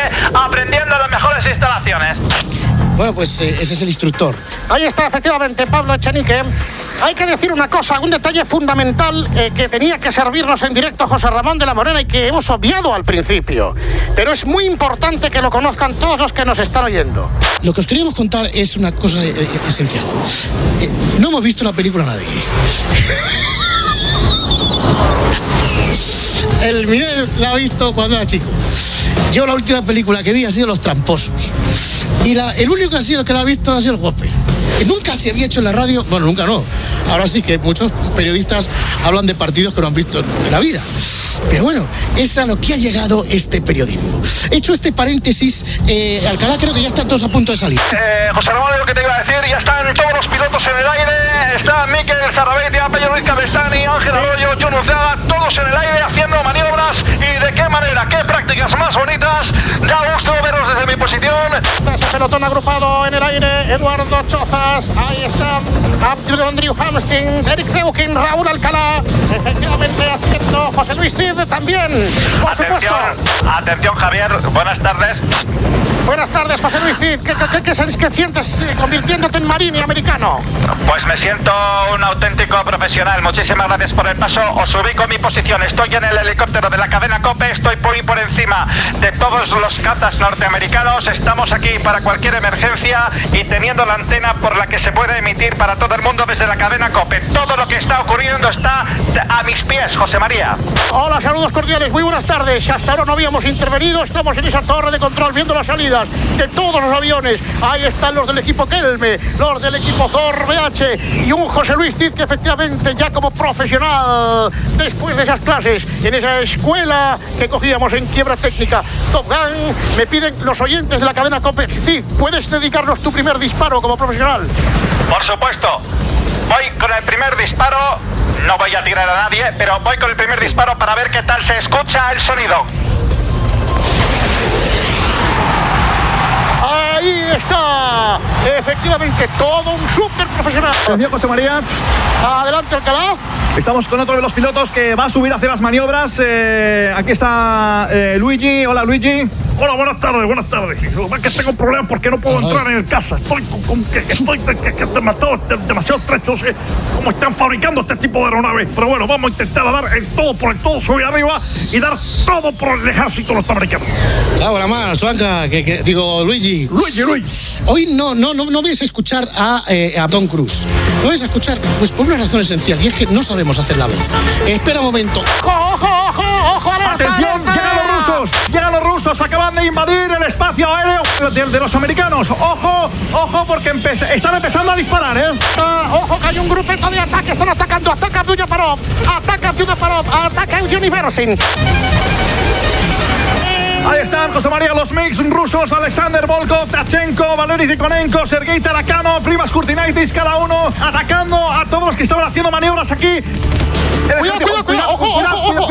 aprendiendo en las mejores instalaciones. Bueno, pues ese es el instructor. Ahí está, efectivamente, Pablo Echenique. Hay que decir una cosa, un detalle fundamental que tenía que servirnos en directo José Ramón de la Morena y que hemos obviado al principio. Pero es muy importante que lo conozcan todos los que nos están oyendo. Lo que os queríamos contar es una cosa esencial. No hemos visto la película nadie. El Miguel la ha visto cuando era chico. Yo la última película que vi ha sido Los Tramposos. Y el único que la ha visto ha sido el Gospel. Que nunca se había hecho en la radio. Bueno, nunca no. Ahora sí que muchos periodistas hablan de partidos que no han visto en la vida. Pero bueno, es a lo que ha llegado este periodismo. Hecho este paréntesis, Alcalá, creo que ya están todos a punto de salir. José Ramón, lo que te iba a decir, ya están todos los pilotos en el aire. Está Mikel Zarrabetia, Pello Luis Cabestany, Ángel Arroyo, John Uceaga, todos en el aire haciendo maniobras. ¿Y de qué manera? ¿Qué prácticas más bonitas? Da gusto verlos desde mi posición. Ese pelotón agrupado en el aire, Eduardo Chozas, ahí está Andrew Hamstings, Eric Zeukin, Raúl Alcalá, efectivamente haciendo José Luis Cid también, por supuesto. Atención, Javier, buenas tardes. Buenas tardes, José Luis Cid. ¿Qué sientes convirtiéndote en marini americano? Pues me siento un auténtico profesional. Muchísimas gracias por el paso. Os ubico en mi posición. Estoy en el helicóptero de la cadena COPE. Estoy muy por encima de todos los cazas norteamericanos. Estamos aquí para cualquier emergencia y teniendo la antena por la que se puede emitir para todo el mundo desde la cadena COPE. Todo lo que está ocurriendo está a mis pies, José María. Hola, saludos cordiales. Muy buenas tardes. Hasta ahora no habíamos intervenido. Estamos en esa torre de control viendo las salidas de todos los aviones. Ahí están los del equipo Kelme, los del equipo Zor BH y un José Luis Cid que efectivamente ya como profesional después de esas clases en esa escuela que cogíamos en quiebra técnica Top Gun, me piden los oyentes de la cadena COPE. Cid, ¿puedes dedicarnos tu primer disparo como profesional? Por supuesto. Voy con el primer disparo. No voy a tirar a nadie, pero voy con el primer disparo para ver qué tal se escucha el sonido. Ahí está, efectivamente, todo un súper profesional. Atención, José María. Adelante, Alcalá. Estamos con otro de los pilotos que va a subir a hacer las maniobras. Aquí está Luigi. Hola, Luigi. Hola, buenas tardes, buenas tardes. Es que tengo problemas porque no puedo entrar en el casa. Estoy demasiado estrecho. No sé cómo están fabricando este tipo de aeronaves. Pero bueno, vamos a intentar dar el todo por el todo, subir arriba y dar todo por el ejército norteamericano. Claro, la más, Suanca, Luigi. Luigi. Hoy no vais a escuchar a Tom Cruise. No vais a escuchar, pues por una razón esencial, y es que no sabemos hacer la voz. Espera un momento. ¡Ojo! ¡Atención! ¡Llegan los rusos! Acaban de invadir el espacio aéreo de los americanos. ¡Ojo! Porque están empezando a disparar, ¿eh? ¡Ojo que hay un grupeto de ataque! ¡Están atacando! ¡Ataca Abdullah-Parov! ¡Ataca Evgeny Versin! Ahí están, José María, los MiGs rusos, Alexander Volkov, Tachenko, Valery Tikhonenko, Sergei Tarakhanov, Primas Kurtinaitis, cada uno atacando a todos los que estaban haciendo maniobras aquí. Cuidado, ojo.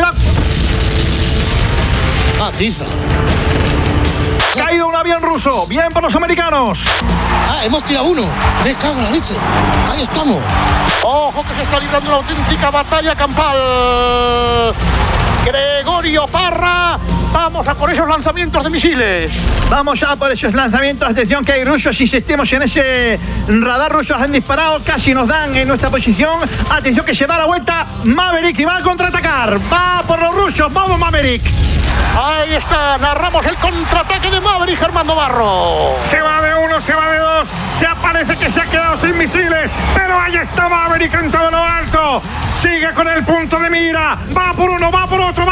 Tiza. Caído un avión ruso, bien por los americanos. Hemos tirado uno. Me cago en la leche. Ahí estamos. Ojo que se está librando una auténtica batalla campal. Gregorio Parra, vamos a por esos lanzamientos de misiles. Vamos a por esos lanzamientos. Atención que hay rusos, insistimos en ese radar ruso. Han disparado, casi nos dan en nuestra posición. Atención que se da la vuelta Maverick y va a contraatacar. Va por los rusos, vamos Maverick. Ahí está, narramos el contraataque de Maverick, Germán Navarro. Se va de uno, se va de dos. Ya parece que se ha quedado sin misiles. Pero ahí está Maverick en todo lo alto. Sigue con el punto de mira. Va por uno, va por otro.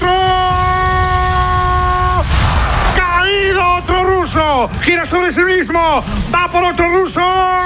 Caído otro ruso. Gira sobre sí mismo. Va por otro ruso.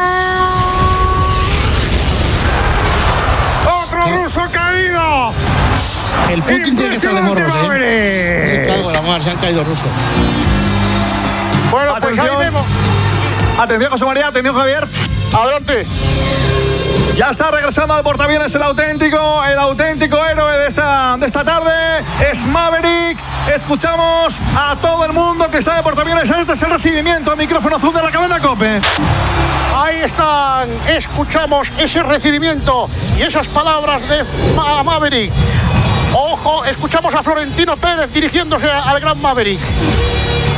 Otro ruso caído. El Putin tiene que estar de morros, Me cago en la mar, se han caído rusos. Bueno, pues ahí vemos. Atención, José María, atención, Javier. Adelante. Ya está regresando al portaaviones el auténtico héroe de esta tarde. Es Maverick. Escuchamos a todo el mundo que está de portaaviones. Este es el recibimiento, el micrófono azul de la cadena COPE. Ahí están. Escuchamos ese recibimiento y esas palabras de Maverick. Ojo, escuchamos a Florentino Pérez dirigiéndose al gran Maverick.